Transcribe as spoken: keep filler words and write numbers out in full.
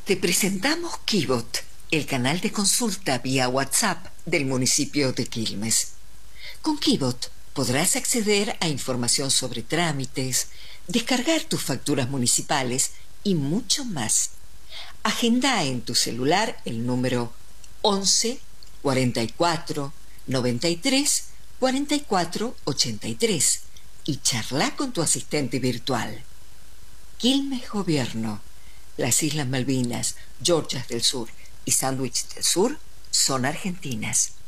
Te presentamos Kibot, el canal de consulta vía WhatsApp del municipio de Quilmes. Con Kibot podrás acceder a información sobre trámites, descargar tus facturas municipales y mucho más. Agenda en tu celular el número once, cuarenta y cuatro, noventa y tres, cuarenta y cuatro, ochenta y tres y charla con tu asistente virtual. Quilmes Gobierno. Las Islas Malvinas, Georgias del Sur y Sandwich del Sur son argentinas.